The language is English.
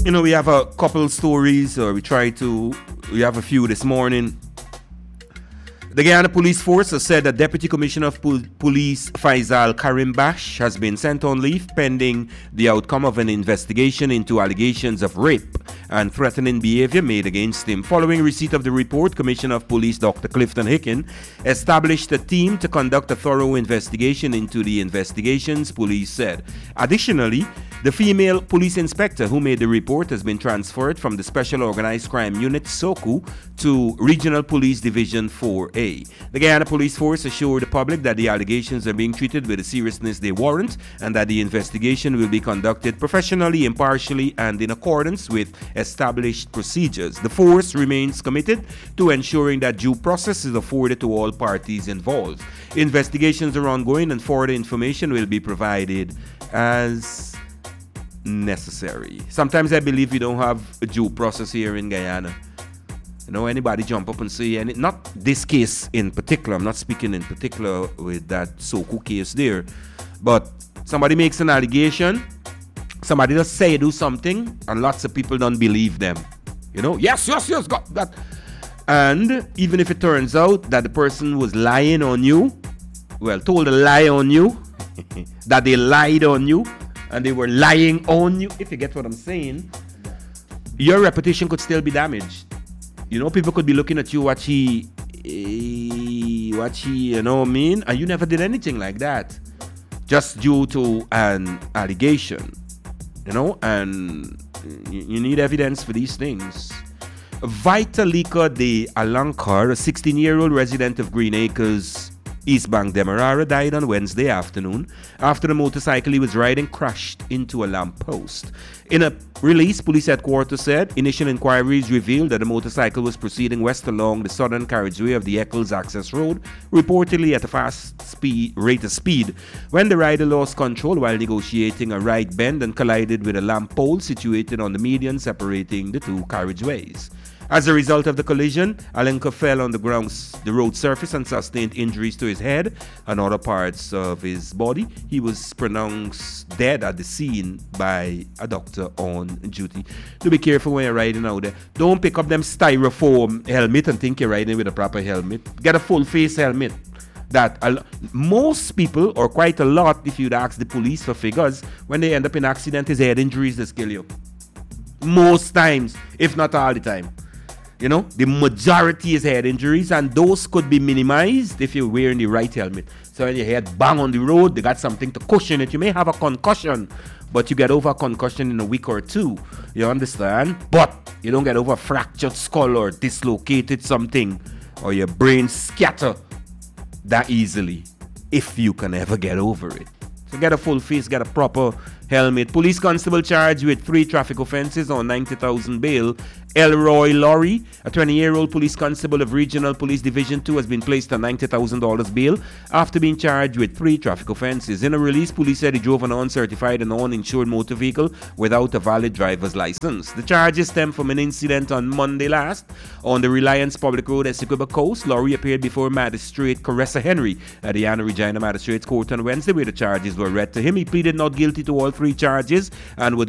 We have a couple stories, or we have a few this morning. The Guyana Police Force has said that Deputy Commissioner of Police Faisal Karimbash has been sent on leave pending the outcome of an investigation into allegations of rape and threatening behavior made against him. Following receipt of the report, Commissioner of Police Dr. Clifton Hicken established a team to conduct a thorough investigation into the investigations, police said. Additionally, the female police inspector who made the report has been transferred from the Special Organized Crime Unit, SOCU, to Regional Police Division 4A. The Guyana Police Force assured the public that the allegations are being treated with the seriousness they warrant and that the investigation will be conducted professionally, impartially, and in accordance with established procedures. The force remains committed to ensuring that due process is afforded to all parties involved. Investigations are ongoing and further information will be provided as necessary. Sometimes I believe we don't have a due process here in Guyana. Anybody jump up and say, and not this case in particular, I'm not speaking in particular with that Soku case there, but somebody makes an allegation, somebody just do something, and lots of people don't believe them. Yes, got that. And even if it turns out that the person was lying on you, told a lie on you, that they lied on you, and they were lying on you, if you get what I'm saying, your reputation could still be damaged. People could be looking at you, what he, and you never did anything like that, just due to an allegation, and you need evidence for these things. Vitalika de Alankar, a 16-year-old resident of Green Acres, East Bank, Demerara, died on Wednesday afternoon after the motorcycle he was riding crashed into a lamppost. In a release, police headquarters said initial inquiries revealed that the motorcycle was proceeding west along the southern carriageway of the Eccles Access Road, reportedly at a fast rate of speed, when the rider lost control while negotiating a right bend and collided with a lamp pole situated on the median separating the two carriageways. As a result of the collision, Alenka fell on the road surface and sustained injuries to his head and other parts of his body. He was pronounced dead at the scene by a doctor on duty. Do be careful when you're riding out there. Don't pick up them styrofoam helmet and think you're riding with a proper helmet. Get a full face helmet. That most people, or quite a lot, if you'd ask the police for figures, when they end up in accident, is head injuries that kill you. Most times, if not all the time. The majority is head injuries, and those could be minimized if you're wearing the right helmet. So when your head bang on the road, they got something to cushion it. You may have a concussion, but you get over a concussion in a week or two. You understand? But you don't get over a fractured skull or dislocated something, or your brain scatter that easily, if you can ever get over it. So get a full face, get a proper helmet. Police constable charged with 3 traffic offenses on 90,000 bail. Elroy Laurie, a 20-year-old police constable of Regional Police Division 2, has been placed on $90,000 bail after being charged with 3 traffic offenses. In a release, police said he drove an uncertified and uninsured motor vehicle without a valid driver's license. The charges stem from an incident on Monday last on the Reliance Public Road at Essequibo Coast. Laurie appeared before Magistrate Caressa Henry at the Anna Regina Magistrates Court on Wednesday, where the charges were read to him. He pleaded not guilty to all 3 charges and would